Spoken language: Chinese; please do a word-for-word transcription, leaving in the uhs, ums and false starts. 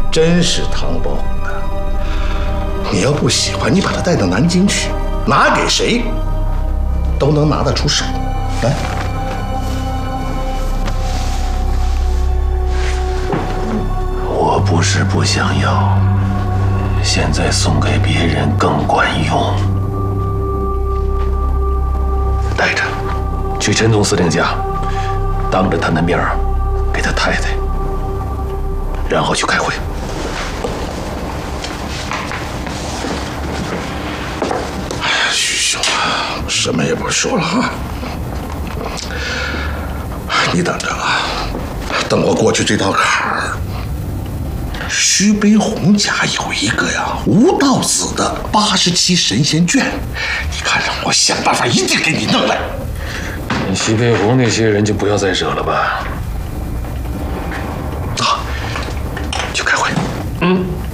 真是汤包红的。你要不喜欢，你把他带到南京去，拿给谁都能拿得出手。来， 我不是不想要，现在送给别人更管用。带着，去陈总司令家，当着他的面儿给他太太，然后去开会。 哎呀，徐兄啊，什么也不说了哈，你等着啊，等我过去这道坎儿。徐悲鸿家有一个呀吴道子的八十七神仙卷，你看让我想办法一定给你弄来。 徐悲鸿那些人就不要再惹了吧。 走，去开会。 嗯。